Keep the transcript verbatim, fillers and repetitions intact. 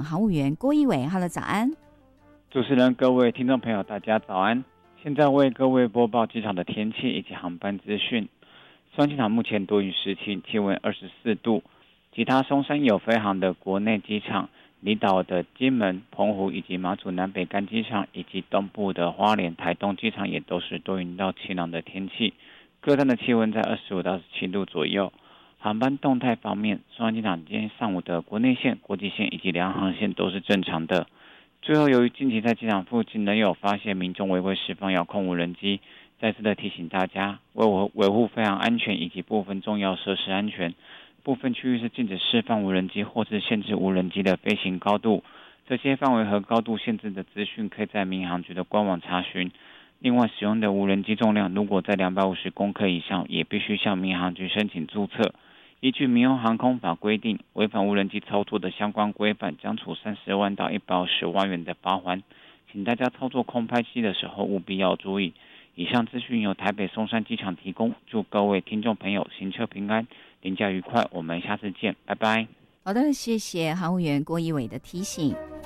航务员郭一伟。Hello， 早安。 主持人，各位听众朋友，大家早安。现在为各位播报机场的天气以及航班资讯。松山机场目前多云时晴，气温二十四度。其他松山有飞航的国内机场，离岛的金门、澎湖以及马祖南北干机场，以及东部的花莲、台东机场也都是多云到晴朗的天气。各站的气温在二十五到十七度左右。航班动态方面，松山机场今天上午的国内线、国际线以及联航线都是正常的。最后，由于近期在机场附近仍有发现民众违规释放遥控无人机，再次的提醒大家，为维护飞航安全以及部分重要设施安全，部分区域是禁止释放无人机或是限制无人机的飞行高度。这些范围和高度限制的资讯可以在民航局的官网查询。另外，使用的无人机重量如果在两百五十公克以上，也必须向民航局申请注册。依据民用航空法规定，违反无人机操作的相关规范，将处三十万到一百五十万元的罚锾。请大家操作空拍机的时候务必要注意。以上资讯由台北松山机场提供，祝各位听众朋友行车平安，连假愉快，我们下次见，拜拜。 好的，谢谢航务员郭一伟的提醒。